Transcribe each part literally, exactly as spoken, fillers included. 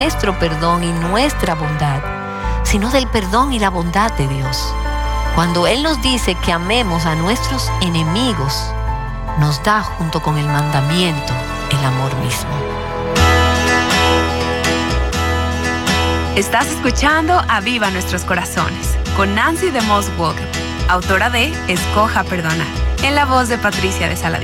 nuestro perdón y nuestra bondad, sino del perdón y la bondad de Dios. Cuando Él nos dice que amemos a nuestros enemigos, nos da junto con el mandamiento el amor mismo. Estás escuchando Aviva Nuestros Corazones con Nancy DeMoss Walker, autora de Escoja Perdonar, en la voz de Patricia de Saladín.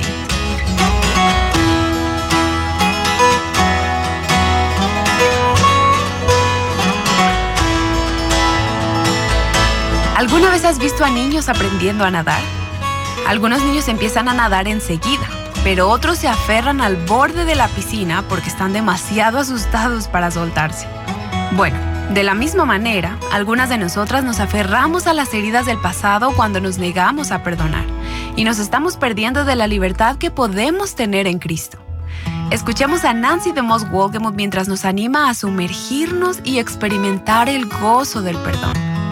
¿Alguna vez has visto a niños aprendiendo a nadar? Algunos niños empiezan a nadar enseguida, pero otros se aferran al borde de la piscina porque están demasiado asustados para soltarse. Bueno, de la misma manera, algunas de nosotras nos aferramos a las heridas del pasado cuando nos negamos a perdonar y nos estamos perdiendo de la libertad que podemos tener en Cristo. Escuchemos a Nancy DeMoss Walker mientras nos anima a sumergirnos y experimentar el gozo del perdón.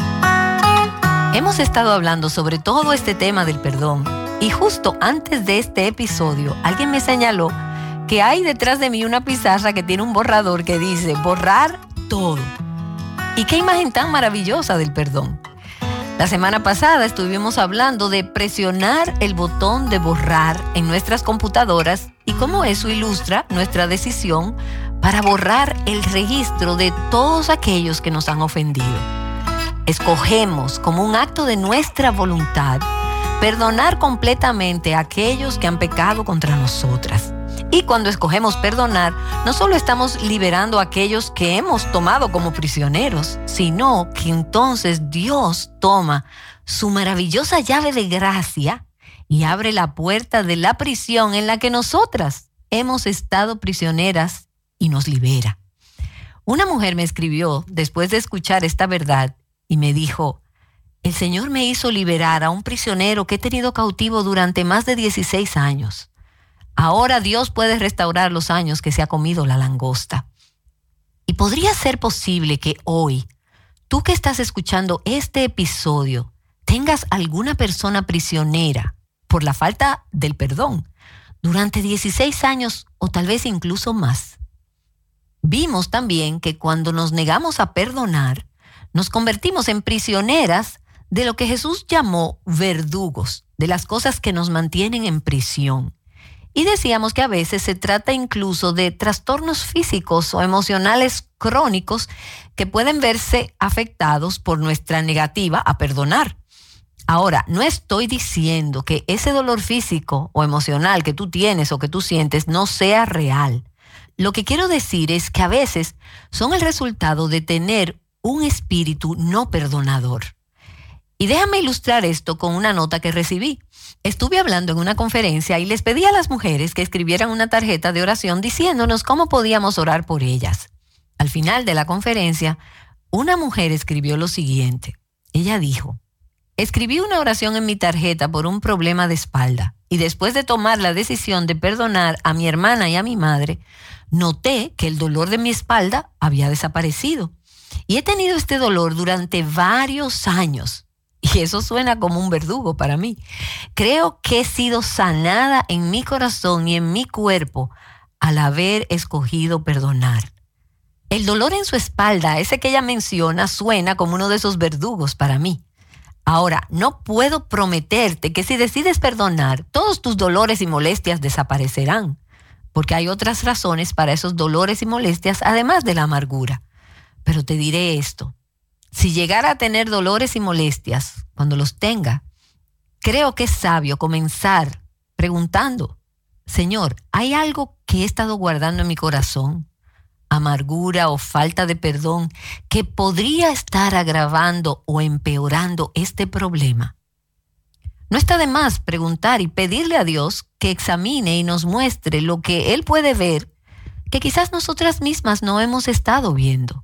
Hemos estado hablando sobre todo este tema del perdón y justo antes de este episodio alguien me señaló que hay detrás de mí una pizarra que tiene un borrador que dice borrar todo. Y qué imagen tan maravillosa del perdón. La semana pasada estuvimos hablando de presionar el botón de borrar en nuestras computadoras y cómo eso ilustra nuestra decisión para borrar el registro de todos aquellos que nos han ofendido. Escogemos como un acto de nuestra voluntad perdonar completamente a aquellos que han pecado contra nosotras. Y cuando escogemos perdonar, no solo estamos liberando a aquellos que hemos tomado como prisioneros, sino que entonces Dios toma su maravillosa llave de gracia y abre la puerta de la prisión en la que nosotras hemos estado prisioneras y nos libera. Una mujer me escribió después de escuchar esta verdad y me dijo: el Señor me hizo liberar a un prisionero que he tenido cautivo durante más de dieciséis años. Ahora Dios puede restaurar los años que se ha comido la langosta. Y podría ser posible que hoy, tú que estás escuchando este episodio, tengas alguna persona prisionera por la falta del perdón durante dieciséis años o tal vez incluso más. Vimos también que cuando nos negamos a perdonar, nos convertimos en prisioneras de lo que Jesús llamó verdugos, de las cosas que nos mantienen en prisión. Y decíamos que a veces se trata incluso de trastornos físicos o emocionales crónicos que pueden verse afectados por nuestra negativa a perdonar. Ahora, no estoy diciendo que ese dolor físico o emocional que tú tienes o que tú sientes no sea real. Lo que quiero decir es que a veces son el resultado de tener un espíritu no perdonador. Y déjame ilustrar esto con una nota que recibí. Estuve hablando en una conferencia y les pedí a las mujeres que escribieran una tarjeta de oración diciéndonos cómo podíamos orar por ellas. Al final de la conferencia, una mujer escribió lo siguiente. Ella dijo: escribí una oración en mi tarjeta por un problema de espalda y después de tomar la decisión de perdonar a mi hermana y a mi madre, noté que el dolor de mi espalda había desaparecido. Y he tenido este dolor durante varios años. Y eso suena como un verdugo para mí. Creo que he sido sanada en mi corazón y en mi cuerpo al haber escogido perdonar. El dolor en su espalda, ese que ella menciona, suena como uno de esos verdugos para mí. Ahora, no puedo prometerte que si decides perdonar, todos tus dolores y molestias desaparecerán, porque hay otras razones para esos dolores y molestias además de la amargura. Pero te diré esto, si llegara a tener dolores y molestias, cuando los tenga, creo que es sabio comenzar preguntando: Señor, ¿hay algo que he estado guardando en mi corazón? Amargura o falta de perdón que podría estar agravando o empeorando este problema. No está de más preguntar y pedirle a Dios que examine y nos muestre lo que Él puede ver, que quizás nosotras mismas no hemos estado viendo.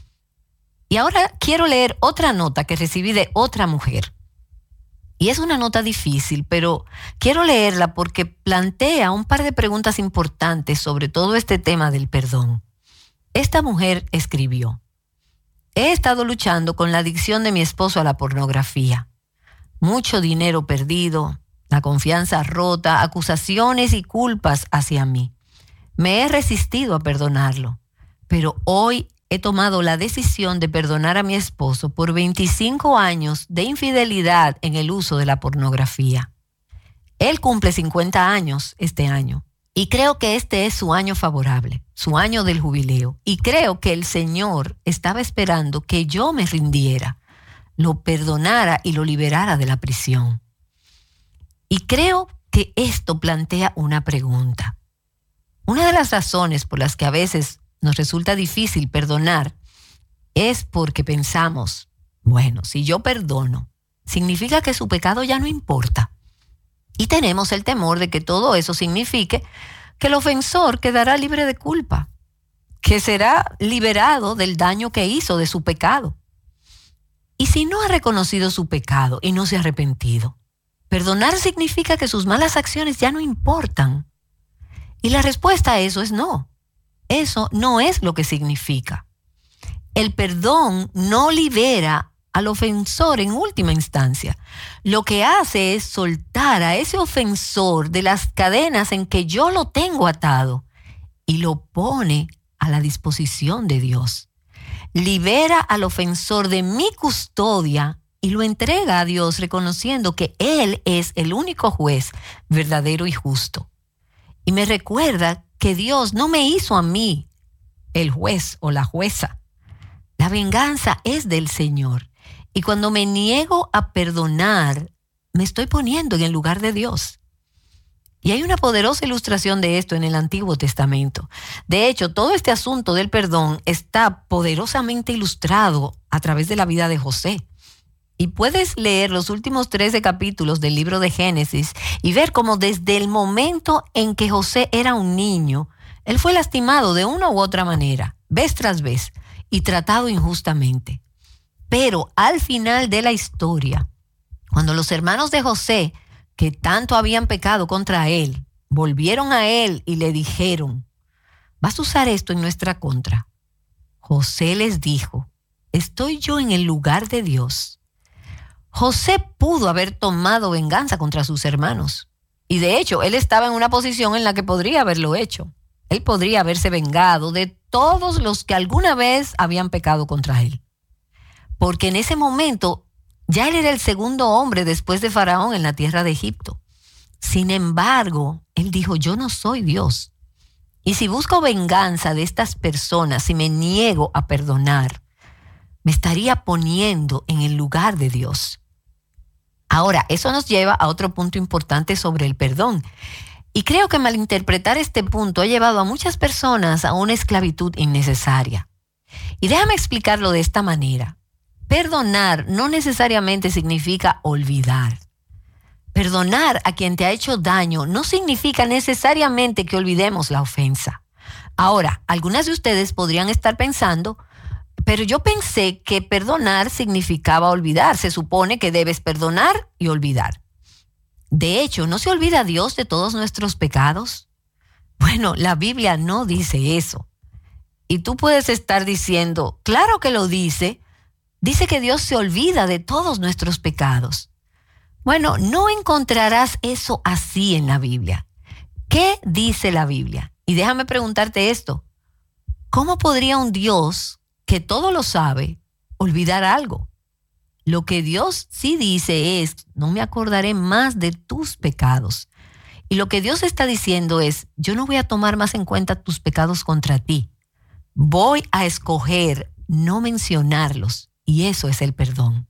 Y ahora quiero leer otra nota que recibí de otra mujer. Y es una nota difícil, pero quiero leerla porque plantea un par de preguntas importantes sobre todo este tema del perdón. Esta mujer escribió: he estado luchando con la adicción de mi esposo a la pornografía. Mucho dinero perdido, la confianza rota, acusaciones y culpas hacia mí. Me he resistido a perdonarlo, pero hoy he tomado la decisión de perdonar a mi esposo por veinticinco años de infidelidad en el uso de la pornografía. Él cumple cincuenta años este año y creo que este es su año favorable, su año del jubileo. Y creo que el Señor estaba esperando que yo me rindiera, lo perdonara y lo liberara de la prisión. Y creo que esto plantea una pregunta. Una de las razones por las que a veces nos resulta difícil perdonar es porque pensamos, bueno, si yo perdono, significa que su pecado ya no importa. Y tenemos el temor de que todo eso signifique que el ofensor quedará libre de culpa, que será liberado del daño que hizo de su pecado. Y si no ha reconocido su pecado y no se ha arrepentido, perdonar significa que sus malas acciones ya no importan. Y la respuesta a eso es no. Eso no es lo que significa. El perdón no libera al ofensor en última instancia. Lo que hace es soltar a ese ofensor de las cadenas en que yo lo tengo atado y lo pone a la disposición de Dios. Libera al ofensor de mi custodia y lo entrega a Dios, reconociendo que Él es el único juez verdadero y justo. Y me recuerda que Dios no me hizo a mí el juez o la jueza. La venganza es del Señor. Y cuando me niego a perdonar, me estoy poniendo en el lugar de Dios. Y hay una poderosa ilustración de esto en el Antiguo Testamento. De hecho, todo este asunto del perdón está poderosamente ilustrado a través de la vida de José. Y puedes leer los últimos trece capítulos del libro de Génesis y ver cómo desde el momento en que José era un niño, él fue lastimado de una u otra manera, vez tras vez, y tratado injustamente. Pero al final de la historia, cuando los hermanos de José, que tanto habían pecado contra él, volvieron a él y le dijeron, ¿vas a usar esto en nuestra contra? José les dijo, ¿estoy yo en el lugar de Dios? José pudo haber tomado venganza contra sus hermanos. Y de hecho, él estaba en una posición en la que podría haberlo hecho. Él podría haberse vengado de todos los que alguna vez habían pecado contra él. Porque en ese momento ya él era el segundo hombre después de Faraón en la tierra de Egipto. Sin embargo, él dijo, yo no soy Dios. Y si busco venganza de estas personas y me niego a perdonar, me estaría poniendo en el lugar de Dios. Ahora, eso nos lleva a otro punto importante sobre el perdón. Y creo que malinterpretar este punto ha llevado a muchas personas a una esclavitud innecesaria. Y déjame explicarlo de esta manera. Perdonar no necesariamente significa olvidar. Perdonar a quien te ha hecho daño no significa necesariamente que olvidemos la ofensa. Ahora, algunas de ustedes podrían estar pensando, pero yo pensé que perdonar significaba olvidar. Se supone que debes perdonar y olvidar. De hecho, ¿no se olvida Dios de todos nuestros pecados? Bueno, la Biblia no dice eso. Y tú puedes estar diciendo, claro que lo dice. Dice que Dios se olvida de todos nuestros pecados. Bueno, no encontrarás eso así en la Biblia. ¿Qué dice la Biblia? Y déjame preguntarte esto. ¿Cómo podría un Dios que todo lo sabe olvidar algo? Lo que Dios sí dice es, no me acordaré más de tus pecados. Y lo que Dios está diciendo es, yo no voy a tomar más en cuenta tus pecados contra ti. Voy a escoger no mencionarlos. Y eso es el perdón.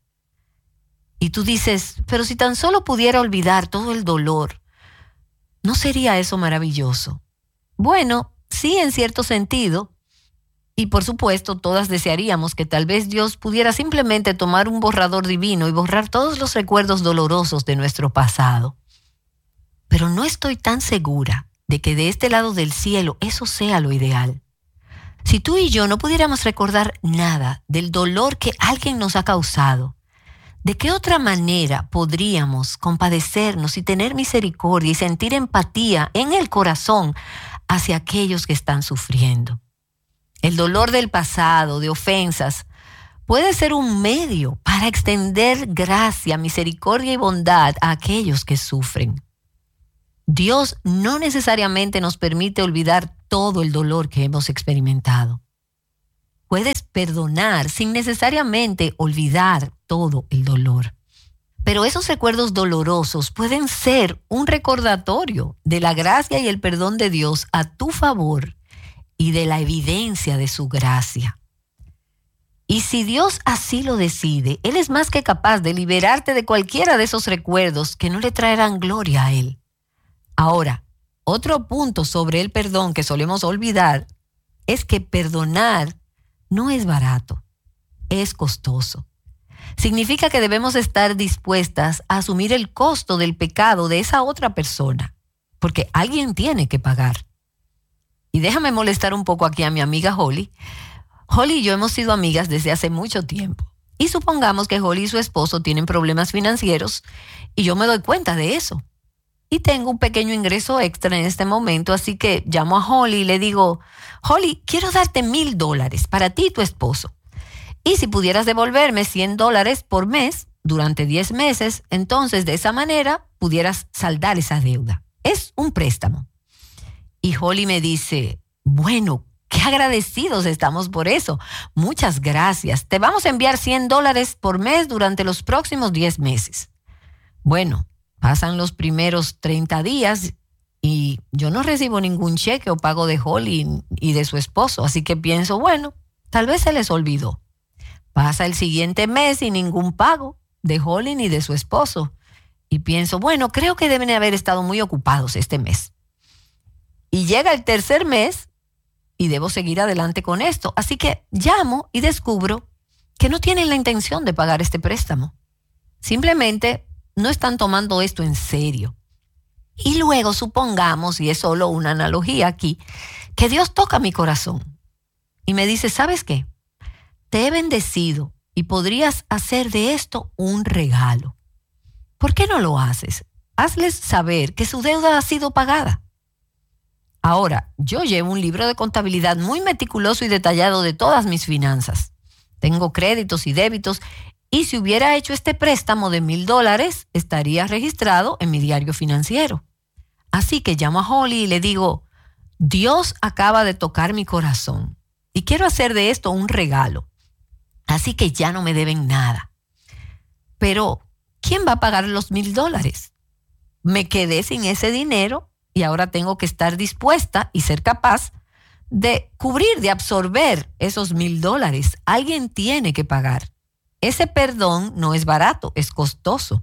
Y tú dices, pero si tan solo pudiera olvidar todo el dolor, ¿no sería eso maravilloso? Bueno, sí, en cierto sentido. Y por supuesto, todas desearíamos que tal vez Dios pudiera simplemente tomar un borrador divino y borrar todos los recuerdos dolorosos de nuestro pasado. Pero no estoy tan segura de que de este lado del cielo eso sea lo ideal. Si tú y yo no pudiéramos recordar nada del dolor que alguien nos ha causado, ¿de qué otra manera podríamos compadecernos y tener misericordia y sentir empatía en el corazón hacia aquellos que están sufriendo? El dolor del pasado, de ofensas, puede ser un medio para extender gracia, misericordia y bondad a aquellos que sufren. Dios no necesariamente nos permite olvidar todo el dolor que hemos experimentado. puedes perdonar sin necesariamente olvidar todo el dolor. Pero esos recuerdos dolorosos pueden ser un recordatorio de la gracia y el perdón de Dios a tu favor y de la evidencia de su gracia. Y si Dios así lo decide, Él es más que capaz de liberarte de cualquiera de esos recuerdos que no le traerán gloria a Él. Ahora, otro punto sobre el perdón que solemos olvidar es que perdonar no es barato, es costoso. Significa que debemos estar dispuestas a asumir el costo del pecado de esa otra persona, porque alguien tiene que pagar. Y déjame molestar un poco aquí a mi amiga Holly. Holly y yo hemos sido amigas desde hace mucho tiempo. Y supongamos que Holly y su esposo tienen problemas financieros y yo me doy cuenta de eso. Y tengo un pequeño ingreso extra en este momento, así que llamo a Holly y le digo, Holly, quiero darte mil dólares para ti y tu esposo. Y si pudieras devolverme cien dólares por mes durante diez meses, entonces de esa manera pudieras saldar esa deuda. Es un préstamo. Y Holly me dice, bueno, qué agradecidos estamos por eso. Muchas gracias. Te vamos a enviar cien dólares por mes durante los próximos diez meses. Bueno, pasan los primeros treinta días y yo no recibo ningún cheque o pago de Holly y de su esposo. Así que pienso, bueno, tal vez se les olvidó. Pasa el siguiente mes y ningún pago de Holly ni de su esposo. Y pienso, bueno, creo que deben haber estado muy ocupados este mes. Y llega el tercer mes y debo seguir adelante con esto. Así que llamo y descubro que no tienen la intención de pagar este préstamo. Simplemente no están tomando esto en serio. Y luego supongamos, y es solo una analogía aquí, que Dios toca mi corazón y me dice, ¿sabes qué? Te he bendecido y podrías hacer de esto un regalo. ¿Por qué no lo haces? Hazles saber que su deuda ha sido pagada. Ahora, yo llevo un libro de contabilidad muy meticuloso y detallado de todas mis finanzas. Tengo créditos y débitos y si hubiera hecho este préstamo de mil dólares, estaría registrado en mi diario financiero. Así que llamo a Holly y le digo, Dios acaba de tocar mi corazón y quiero hacer de esto un regalo. Así que ya no me deben nada. Pero, ¿quién va a pagar los mil dólares? Me quedé sin ese dinero y ahora tengo que estar dispuesta y ser capaz de cubrir, de absorber esos mil dólares. Alguien tiene que pagar. Ese perdón no es barato, es costoso.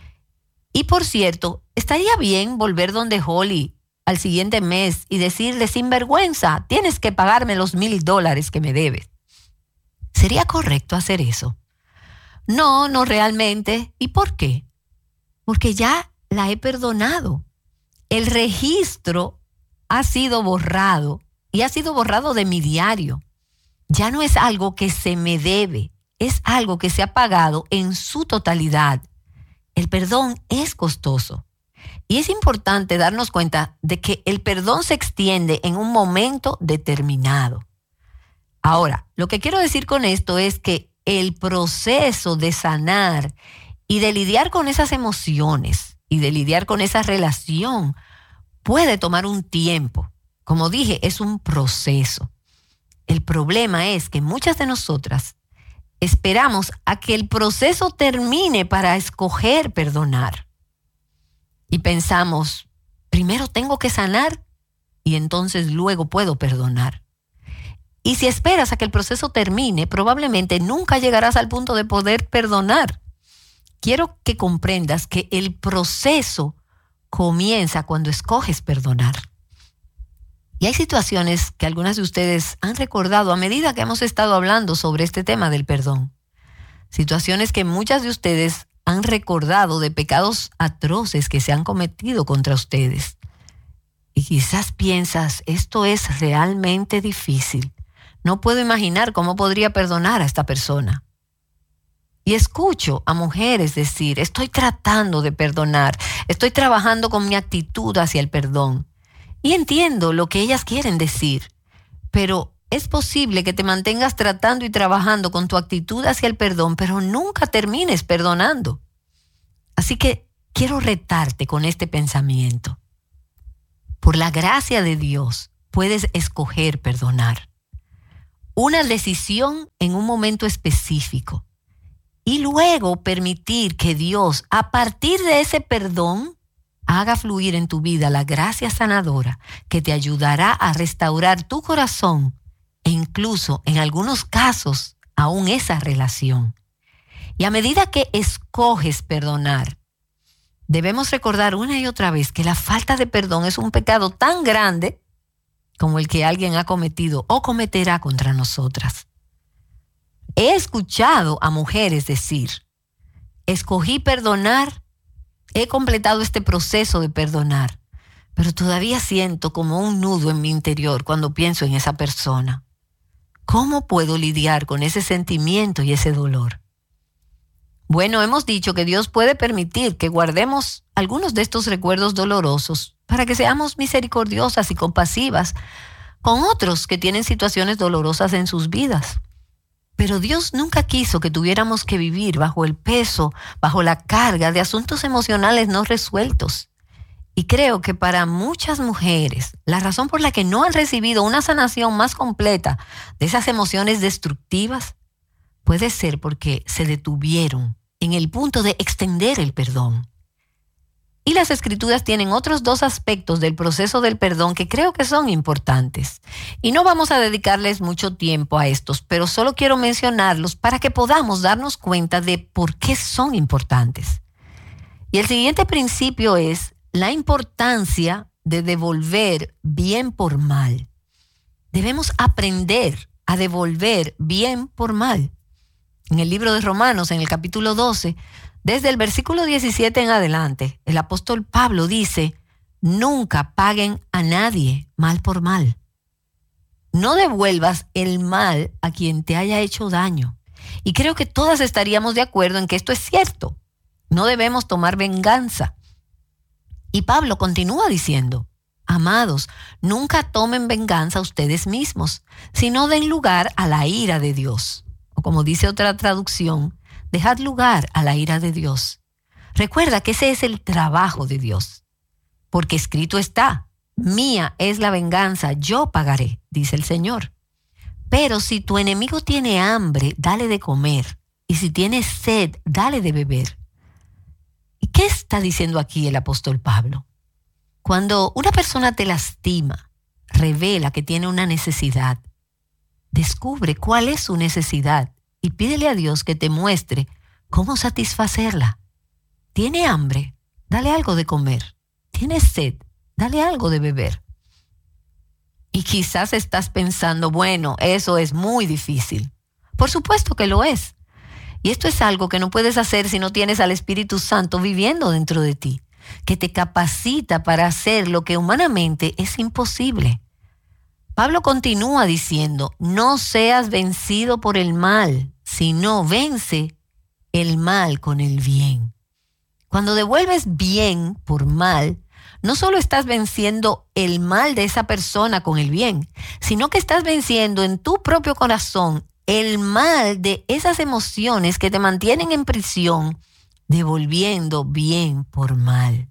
Y por cierto, estaría bien volver donde Holly al siguiente mes y decirle sin vergüenza, tienes que pagarme los mil dólares que me debes. ¿Sería correcto hacer eso? No, no realmente. ¿Y por qué? Porque ya la he perdonado. El registro ha sido borrado y ha sido borrado de mi diario. Ya no es algo que se me debe, es algo que se ha pagado en su totalidad. El perdón es costoso. Y es importante darnos cuenta de que el perdón se extiende en un momento determinado. Ahora, lo que quiero decir con esto es que el proceso de sanar y de lidiar con esas emociones y de lidiar con esa relación puede tomar un tiempo. Como dije, es un proceso. El problema es que muchas de nosotras esperamos a que el proceso termine para escoger perdonar. Y pensamos, primero tengo que sanar y entonces luego puedo perdonar. Y si esperas a que el proceso termine, probablemente nunca llegarás al punto de poder perdonar. Quiero que comprendas que el proceso comienza cuando escoges perdonar. Y hay situaciones que algunas de ustedes han recordado a medida que hemos estado hablando sobre este tema del perdón. Situaciones que muchas de ustedes han recordado de pecados atroces que se han cometido contra ustedes. Y quizás piensas, esto es realmente difícil. No puedo imaginar cómo podría perdonar a esta persona. Y escucho a mujeres decir, estoy tratando de perdonar, estoy trabajando con mi actitud hacia el perdón. Y entiendo lo que ellas quieren decir, pero es posible que te mantengas tratando y trabajando con tu actitud hacia el perdón, pero nunca termines perdonando. Así que quiero retarte con este pensamiento. Por la gracia de Dios, puedes escoger perdonar. una decisión en un momento específico y luego permitir que Dios, a partir de ese perdón, haga fluir en tu vida la gracia sanadora que te ayudará a restaurar tu corazón e incluso, en algunos casos, aún esa relación. Y a medida que escoges perdonar, debemos recordar una y otra vez que la falta de perdón es un pecado tan grande como el que alguien ha cometido o cometerá contra nosotras. He escuchado a mujeres decir, escogí perdonar, he completado este proceso de perdonar, pero todavía siento como un nudo en mi interior cuando pienso en esa persona. ¿Cómo puedo lidiar con ese sentimiento y ese dolor? Bueno, hemos dicho que Dios puede permitir que guardemos algunos de estos recuerdos dolorosos para que seamos misericordiosas y compasivas con otros que tienen situaciones dolorosas en sus vidas. Pero Dios nunca quiso que tuviéramos que vivir bajo el peso, bajo la carga de asuntos emocionales no resueltos. Y creo que para muchas mujeres, la razón por la que no han recibido una sanación más completa de esas emociones destructivas puede ser porque se detuvieron en el punto de extender el perdón. Y las Escrituras tienen otros dos aspectos del proceso del perdón que creo que son importantes. Y no vamos a dedicarles mucho tiempo a estos, pero solo quiero mencionarlos para que podamos darnos cuenta de por qué son importantes. Y el siguiente principio es la importancia de devolver bien por mal. Debemos aprender a devolver bien por mal. En el libro de Romanos, en el capítulo doce, desde el versículo diecisiete en adelante, el apóstol Pablo dice, nunca paguen a nadie mal por mal. No devuelvas el mal a quien te haya hecho daño. Y creo que todas estaríamos de acuerdo en que esto es cierto. No debemos tomar venganza. Y Pablo continúa diciendo, amados, nunca tomen venganza ustedes mismos, sino den lugar a la ira de Dios. O como dice otra traducción, dejad lugar a la ira de Dios. Recuerda que ese es el trabajo de Dios. Porque escrito está, mía es la venganza, yo pagaré, dice el Señor. Pero si tu enemigo tiene hambre, dale de comer. Y si tiene sed, dale de beber. ¿Y qué está diciendo aquí el apóstol Pablo? Cuando una persona te lastima, revela que tiene una necesidad, descubre cuál es su necesidad y pídele a Dios que te muestre cómo satisfacerla. ¿Tiene hambre? Dale algo de comer. ¿Tiene sed? Dale algo de beber. Y quizás estás pensando, bueno, eso es muy difícil. Por supuesto que lo es. Y esto es algo que no puedes hacer si no tienes al Espíritu Santo viviendo dentro de ti, que te capacita para hacer lo que humanamente es imposible. Pablo continúa diciendo, no seas vencido por el mal, sino vence el mal con el bien. Cuando devuelves bien por mal, no solo estás venciendo el mal de esa persona con el bien, sino que estás venciendo en tu propio corazón el mal de esas emociones que te mantienen en prisión, devolviendo bien por mal.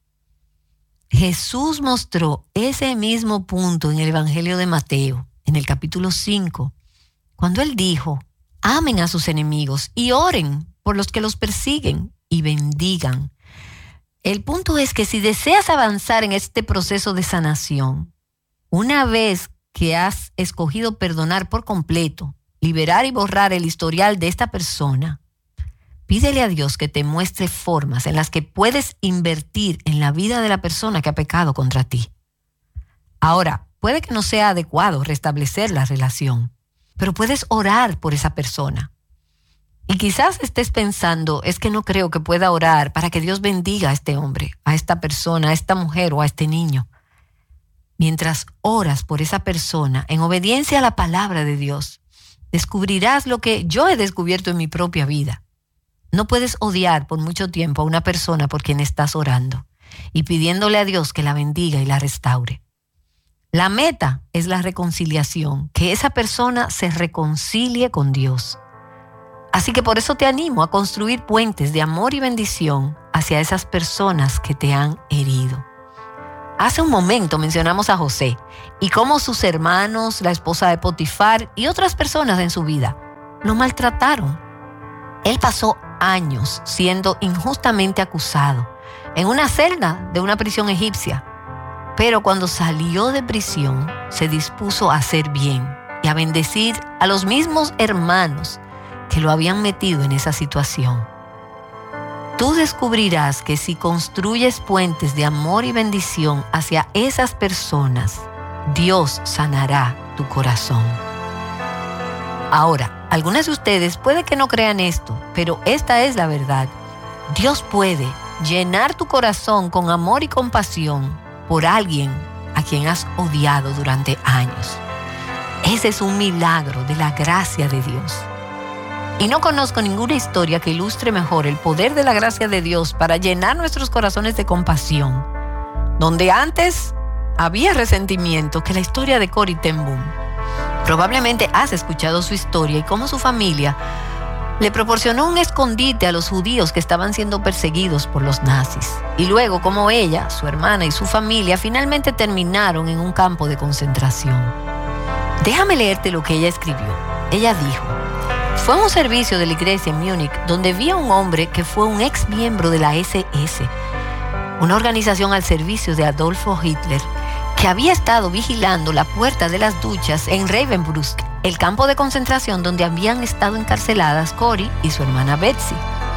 Jesús mostró ese mismo punto en el Evangelio de Mateo, en el capítulo cinco, cuando él dijo, amen a sus enemigos y oren por los que los persiguen y bendigan. El punto es que si deseas avanzar en este proceso de sanación, una vez que has escogido perdonar por completo, liberar y borrar el historial de esta persona, pídele a Dios que te muestre formas en las que puedes invertir en la vida de la persona que ha pecado contra ti. Ahora, puede que no sea adecuado restablecer la relación, pero puedes orar por esa persona. Y quizás estés pensando, es que no creo que pueda orar para que Dios bendiga a este hombre, a esta persona, a esta mujer o a este niño. Mientras oras por esa persona en obediencia a la palabra de Dios, descubrirás lo que yo he descubierto en mi propia vida. No puedes odiar por mucho tiempo a una persona por quien estás orando y pidiéndole a Dios que la bendiga y la restaure. La meta es la reconciliación, que esa persona se reconcilie con Dios. Así que por eso te animo a construir puentes de amor y bendición hacia esas personas que te han herido. Hace un momento mencionamos a José y cómo sus hermanos, la esposa de Potifar y otras personas en su vida lo maltrataron. Él pasó años siendo injustamente acusado en una celda de una prisión egipcia, pero cuando salió de prisión se dispuso a hacer bien y a bendecir a los mismos hermanos que lo habían metido en esa situación. Tú descubrirás que si construyes puentes de amor y bendición hacia esas personas, Dios sanará tu corazón. Ahora, algunas de ustedes puede que no crean esto, pero esta es la verdad. Dios puede llenar tu corazón con amor y compasión por alguien a quien has odiado durante años. Ese es un milagro de la gracia de Dios. Y no conozco ninguna historia que ilustre mejor el poder de la gracia de Dios para llenar nuestros corazones de compasión, donde antes había resentimiento, que la historia de Corrie ten Boom. Probablemente has escuchado su historia y cómo su familia le proporcionó un escondite a los judíos que estaban siendo perseguidos por los nazis. Y luego cómo ella, su hermana y su familia finalmente terminaron en un campo de concentración. Déjame leerte lo que ella escribió. Ella dijo: fue a un servicio de la iglesia en Múnich donde vi a un hombre que fue un ex miembro de la ese ese, una organización al servicio de Adolfo Hitler, que había estado vigilando la puerta de las duchas en Ravensbrück, el campo de concentración donde habían estado encarceladas Corrie y su hermana Betsy.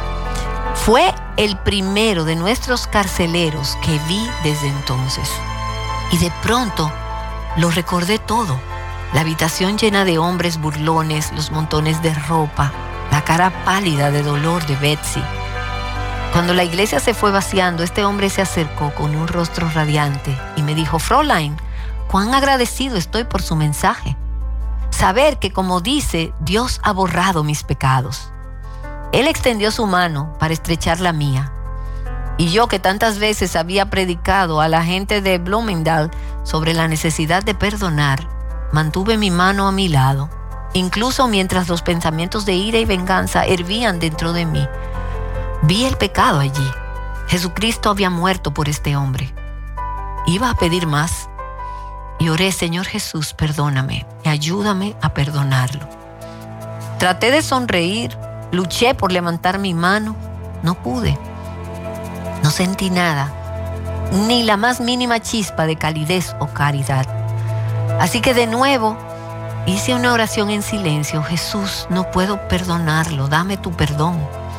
Fue el primero de nuestros carceleros que vi desde entonces. Y de pronto lo recordé todo. La habitación llena de hombres burlones, los montones de ropa, la cara pálida de dolor de Betsy. Cuando la iglesia se fue vaciando, este hombre se acercó con un rostro radiante y me dijo: Fräulein, cuán agradecido estoy por su mensaje. Saber que, como dice, Dios ha borrado mis pecados. Él extendió su mano para estrechar la mía. Y yo, que tantas veces había predicado a la gente de Bloemendaal sobre la necesidad de perdonar, mantuve mi mano a mi lado, incluso mientras los pensamientos de ira y venganza hervían dentro de mí. Vi el pecado allí. Jesucristo había muerto por este hombre. Iba a pedir más. Y oré: Señor Jesús, perdóname y ayúdame a perdonarlo. Traté de sonreír, luché por levantar mi mano, no pude. No sentí nada, ni la más mínima chispa de calidez o caridad. Así que de nuevo hice una oración en silencio: Jesús, no puedo perdonarlo, dame tu perdón.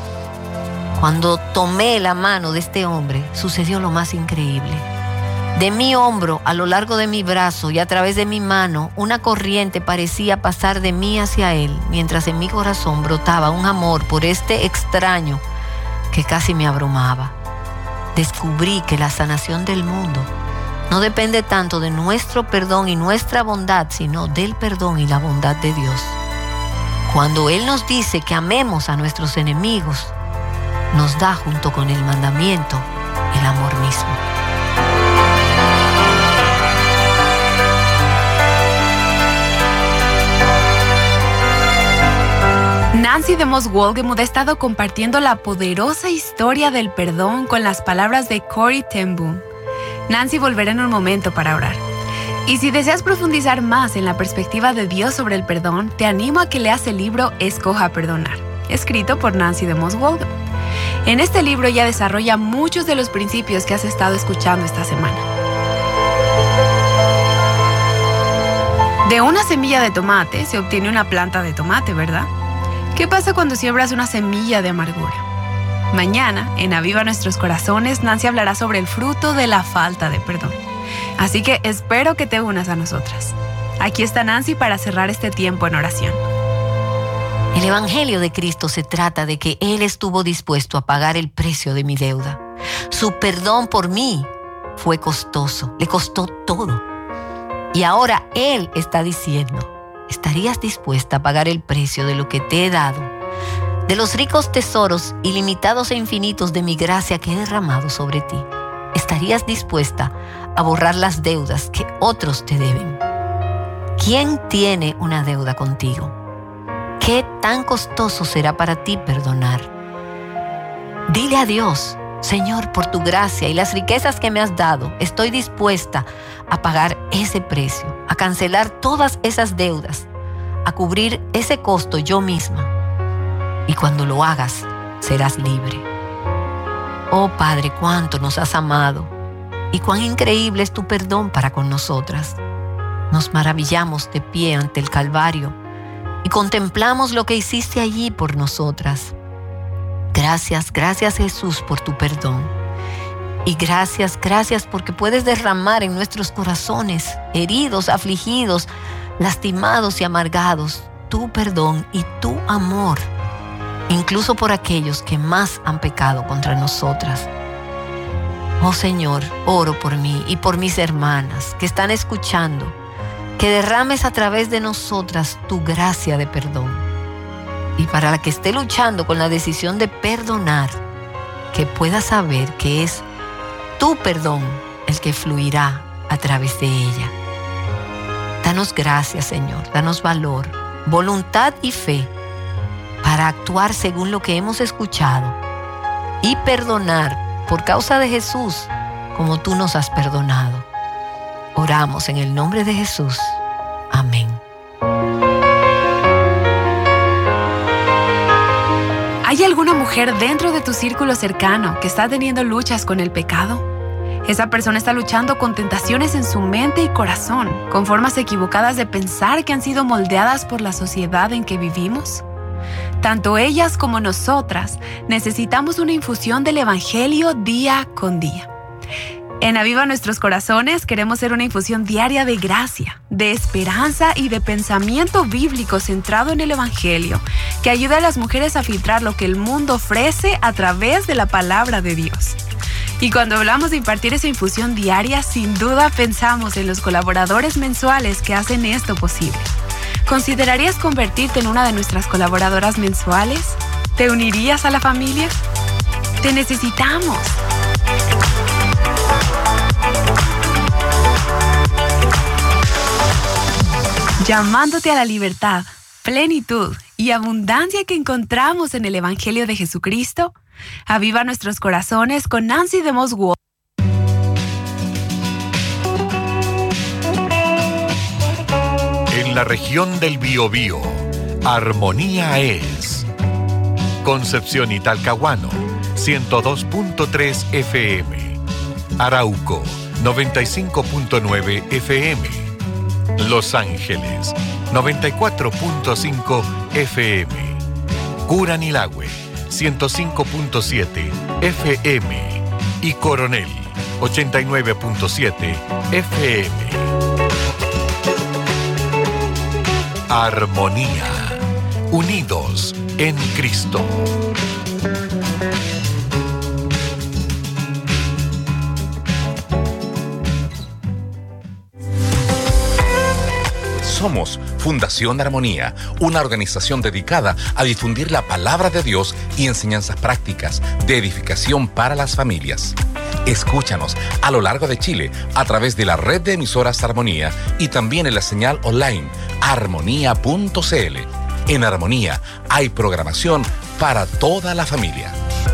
Cuando tomé la mano de este hombre, sucedió lo más increíble. De mi hombro, a lo largo de mi brazo y a través de mi mano, una corriente parecía pasar de mí hacia él, mientras en mi corazón brotaba un amor por este extraño que casi me abrumaba. Descubrí que la sanación del mundo no depende tanto de nuestro perdón y nuestra bondad, sino del perdón y la bondad de Dios. Cuando Él nos dice que amemos a nuestros enemigos, nos da, junto con el mandamiento, el amor mismo. Nancy DeMoss Wolgemuth ha estado compartiendo la poderosa historia del perdón con las palabras de Corrie ten Boom. Nancy volverá en un momento para orar. Y si deseas profundizar más en la perspectiva de Dios sobre el perdón, te animo a que leas el libro Escoja Perdonar, escrito por Nancy DeMoss Wolgemuth. En este libro ella desarrolla muchos de los principios que has estado escuchando esta semana. De una semilla de tomate se obtiene una planta de tomate, ¿verdad? ¿Qué pasa cuando siembras una semilla de amargura? Mañana, en Aviva Nuestros Corazones, Nancy hablará sobre el fruto de la falta de perdón. Así que espero que te unas a nosotras. Aquí está Nancy para cerrar este tiempo en oración. El Evangelio de Cristo se trata de que Él estuvo dispuesto a pagar el precio de mi deuda. Su perdón por mí fue costoso, le costó todo. Y ahora Él está diciendo: ¿estarías dispuesta a pagar el precio de lo que te he dado? De los ricos tesoros ilimitados e infinitos de mi gracia que he derramado sobre ti. ¿Estarías dispuesta a borrar las deudas que otros te deben? ¿Quién tiene una deuda contigo? ¿Qué tan costoso será para ti perdonar? Dile a Dios: Señor, por tu gracia y las riquezas que me has dado, estoy dispuesta a pagar ese precio, a cancelar todas esas deudas, a cubrir ese costo yo misma. Y cuando lo hagas, serás libre. Oh Padre, cuánto nos has amado y cuán increíble es tu perdón para con nosotras. Nos maravillamos de pie ante el Calvario y contemplamos lo que hiciste allí por nosotras. Gracias, gracias Jesús por tu perdón. Y gracias, gracias porque puedes derramar en nuestros corazones, heridos, afligidos, lastimados y amargados, tu perdón y tu amor, incluso por aquellos que más han pecado contra nosotras. Oh Señor, oro por mí y por mis hermanas que están escuchando, que derrames a través de nosotras tu gracia de perdón. Y para la que esté luchando con la decisión de perdonar, que pueda saber que es tu perdón el que fluirá a través de ella. Danos gracias, Señor, danos valor, voluntad y fe para actuar según lo que hemos escuchado y perdonar por causa de Jesús como tú nos has perdonado. Oramos en el nombre de Jesús. Amén. ¿Hay alguna mujer dentro de tu círculo cercano que está teniendo luchas con el pecado? Esa persona está luchando con tentaciones en su mente y corazón, con formas equivocadas de pensar que han sido moldeadas por la sociedad en que vivimos. Tanto ellas como nosotras necesitamos una infusión del Evangelio día con día. En Aviva Nuestros Corazones queremos ser una infusión diaria de gracia, de esperanza y de pensamiento bíblico centrado en el Evangelio, que ayuda a las mujeres a filtrar lo que el mundo ofrece a través de la palabra de Dios. Y cuando hablamos de impartir esa infusión diaria, sin duda pensamos en los colaboradores mensuales que hacen esto posible. ¿Considerarías convertirte en una de nuestras colaboradoras mensuales? ¿Te unirías a la familia? ¡Te necesitamos! Llamándote a la libertad, plenitud y abundancia que encontramos en el Evangelio de Jesucristo, aviva nuestros corazones con Nancy DeMoss Wolfe. En la región del Biobío, Armonía es Concepción y Talcahuano, ciento dos punto tres F M, Arauco, noventa y cinco punto nueve F M, Los Ángeles, noventa y cuatro punto cinco F M, Curanilahue, ciento cinco punto siete F M y Coronel, ochenta y nueve punto siete F M. Armonía, unidos en Cristo. Somos Fundación Armonía, una organización dedicada a difundir la palabra de Dios y enseñanzas prácticas de edificación para las familias. Escúchanos a lo largo de Chile a través de la red de emisoras Armonía y también en la señal online armonía punto c l. En Armonía hay programación para toda la familia.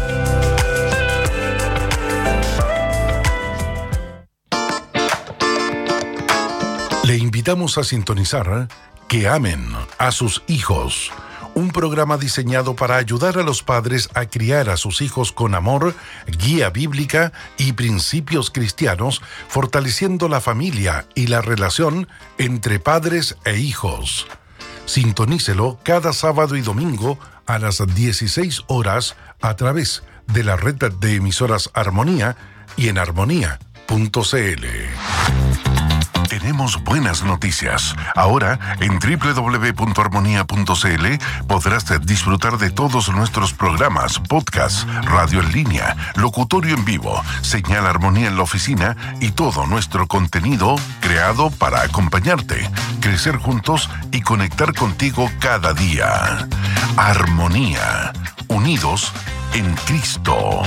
Le invitamos a sintonizar Que amen a sus hijos, un programa diseñado para ayudar a los padres a criar a sus hijos con amor, guía bíblica y principios cristianos, fortaleciendo la familia y la relación entre padres e hijos. Sintonícelo cada sábado y domingo a las dieciséis horas a través de la red de emisoras Armonía y en armonía punto c l. Tenemos buenas noticias. Ahora, en doble u doble u doble u punto armonía punto c l podrás disfrutar de todos nuestros programas, podcasts, radio en línea, locutorio en vivo, señal Armonía en la oficina y todo nuestro contenido creado para acompañarte, crecer juntos y conectar contigo cada día. Armonía, unidos en Cristo.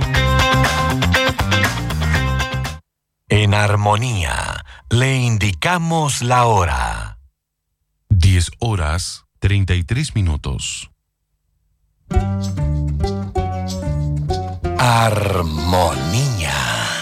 En Armonía, le indicamos la hora. diez horas, treinta y tres minutos. Armonía.